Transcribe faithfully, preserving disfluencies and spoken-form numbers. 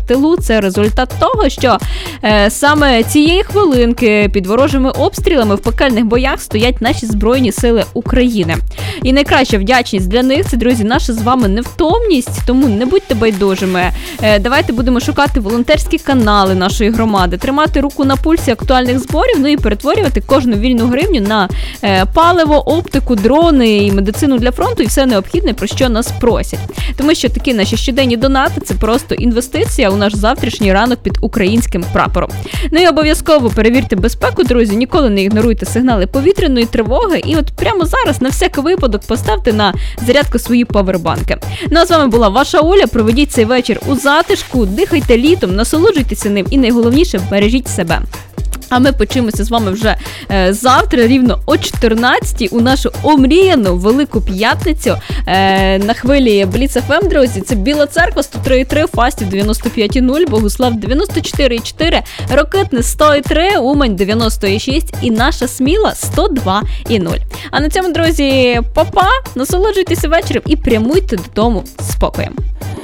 тилу. Це результат того, що е, саме цієї хвилинки під ворожими обстрілами в пекельних боях стоять наші Збройні Сили України. І найкраща вдячність для них – це, друзі, наша з вами невтомність, тому не будьте байдужими. Е, давайте будемо шукати волонтерські канали нашої громади, тримати руку на пульсі актуальних зборів, ну і перетворювати кожну вільну гривню на е, паливо, оптику, дрони і медицину для фронту і все необхідне, про що нас просять. Тому що такі наші щоденні донати – це просто інвестиція у наш завтрашній ранок під українським прапором. Ну і обов'язково перевірте безпеку, друзі, ніколи не ігноруйте сигнали повітряної тривоги і от прямо зараз на всякий випадок поставте на зарядку свої павербанки. Ну а з вами була ваша Оля, проведіть цей вечір у затишку, дихайте літом, насолоджуйтеся ним і найголовніше – бережіть себе. А ми почуємося з вами вже е, завтра, рівно о чотирнадцятій, у нашу омріяну Велику П'ятницю е, на хвилі Бліц еф ем, друзі. Це Біла Церква сто три і три, Фастів дев'яносто п'ять і нуль, Богуслав дев'яносто чотири і чотири, Рокитне сто і три, Умань дев'яносто і шість і наша Сміла сто два і нуль. А на цьому, друзі, па-па, насолоджуйтеся вечором і прямуйте додому з спокоєм.